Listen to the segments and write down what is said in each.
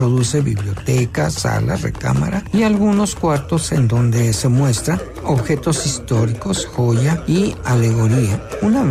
Produce bibliotecas, salas, recámara y algunos cuartos en donde se muestran objetos históricos, joya y alegoría. Una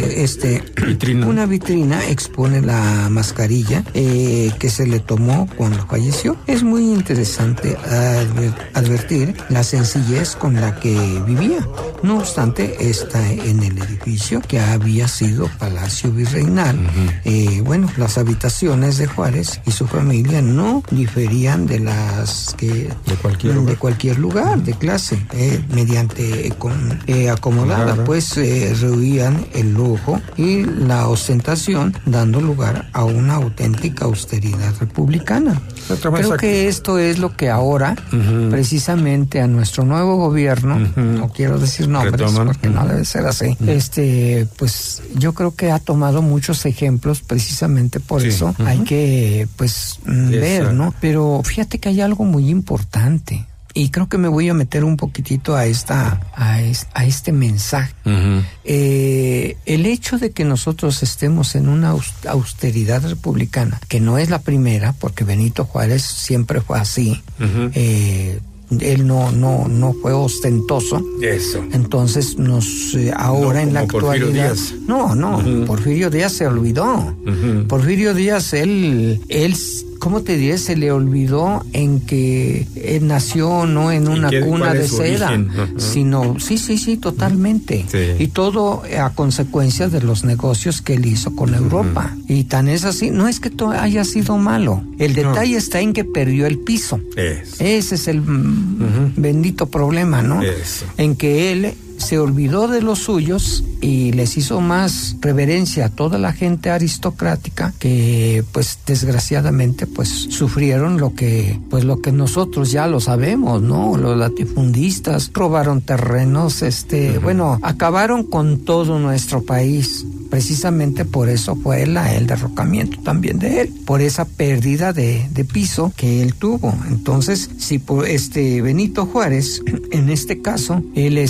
vitrina expone la mascarilla que se le tomó cuando falleció. Es muy interesante advertir la sencillez con la que vivía. No obstante, está en el edificio que había sido Palacio Virreinal. Las habitaciones de Juárez y su familia no diferían de las que de cualquier lugar de clase mediante acomodada, pues rehuían el lujo y la ostentación, dando lugar a una auténtica austeridad republicana. Creo que esto es lo que ahora precisamente a nuestro nuevo gobierno, no quiero decir nombres porque no debe ser así, pues yo creo que ha tomado muchos ejemplos precisamente por eso hay que ver, ¿no? Pero fíjate que hay algo muy importante y creo que me voy a meter un poquitito a este mensaje. El hecho de que nosotros estemos en una austeridad republicana, que no es la primera, porque Benito Juárez siempre fue así, él no fue ostentoso. Eso. Entonces ahora en la actualidad. Porfirio Díaz se olvidó. Porfirio Díaz, él ¿cómo te diré? Se le olvidó en que él nació no en una cuna de seda, sino, sí, totalmente. Sí. Y todo a consecuencia de los negocios que él hizo con Europa. Y tan es así, no es que todo haya sido malo. El detalle está en que perdió el piso. Ese es el bendito problema, ¿no? Eso. En que él se olvidó de los suyos y les hizo más reverencia a toda la gente aristocrática que pues desgraciadamente pues sufrieron lo que nosotros ya lo sabemos, ¿no? Los latifundistas robaron terrenos, acabaron con todo nuestro país. Precisamente por eso fue el derrocamiento también de él, por esa pérdida de piso que él tuvo. Entonces, si por Benito Juárez, en este caso, él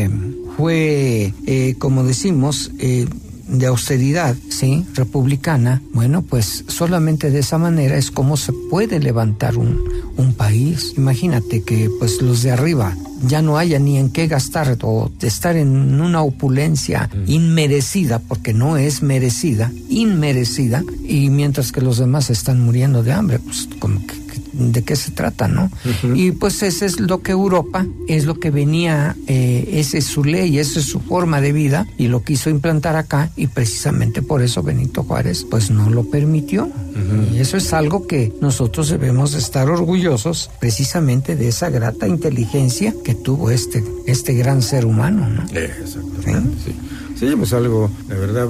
fue, como decimos, de austeridad, sí, republicana, bueno, pues solamente de esa manera es como se puede levantar un país. Imagínate que pues los de arriba ya no haya ni en qué gastar o estar en una opulencia inmerecida, porque no es merecida, inmerecida, y mientras que los demás están muriendo de hambre, pues como que ¿de qué se trata, no? Y pues ese es lo que Europa, es lo que venía, esa es su ley, esa es su forma de vida, y lo quiso implantar acá, y precisamente por eso Benito Juárez pues no lo permitió. Y eso es algo que nosotros debemos estar orgullosos, precisamente de esa grata inteligencia que tuvo este gran ser humano, ¿no? Exactamente, sí, pues algo, la verdad,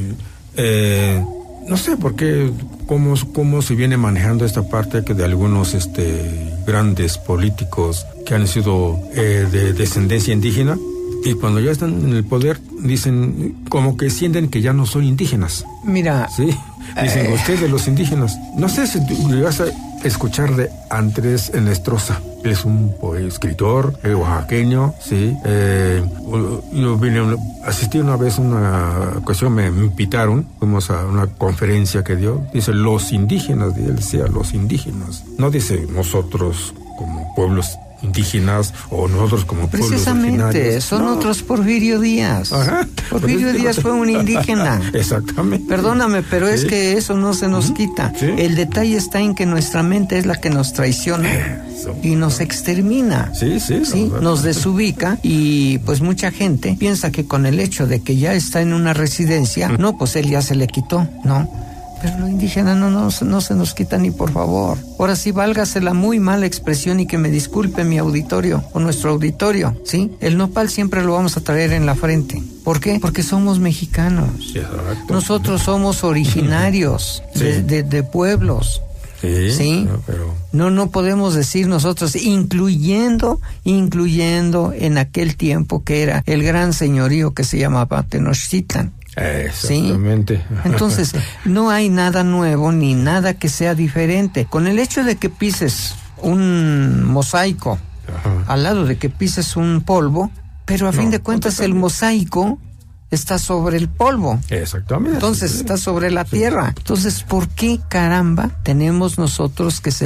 no sé por qué, cómo se viene manejando esta parte que de algunos grandes políticos que han sido de descendencia indígena, y cuando ya están en el poder dicen como que sienten que ya no son indígenas. Mira, sí, dicen ustedes los indígenas. No sé si llegas a escuchar de Andrés Enestrosa. Él es un escritor oaxaqueño, sí. Yo asistí una vez a una ocasión, me invitaron, fuimos a una conferencia que dio. Dice los indígenas, él decía los indígenas. No dice nosotros como pueblos indígenas o nosotros como pueblos originarios. Precisamente, son otros Porfirio Díaz. Porfirio Díaz fue un indígena. Exactamente. Perdóname, pero es que eso no se nos quita. ¿Sí? El detalle está en que nuestra mente es la que nos traiciona y nos extermina. Sí, nos desubica, y pues mucha gente piensa que con el hecho de que ya está en una residencia, no, pues él ya se le quitó, ¿no? Pero lo indígena no se nos quita ni por favor. Ahora sí, válgase la muy mala expresión y que me disculpe mi auditorio o nuestro auditorio, ¿sí? El nopal siempre lo vamos a traer en la frente. ¿Por qué? Porque somos mexicanos. Exacto. Nosotros somos originarios de pueblos. Sí. No podemos decir nosotros, incluyendo en aquel tiempo que era el gran señorío que se llamaba Tenochtitlan. Exactamente. ¿Sí? Entonces, no hay nada nuevo ni nada que sea diferente. Con el hecho de que pises un mosaico, al lado de que pises un polvo, pero a fin de cuentas el mosaico está sobre el polvo. Exactamente. Entonces está sobre la tierra. Entonces, ¿por qué caramba tenemos nosotros que ser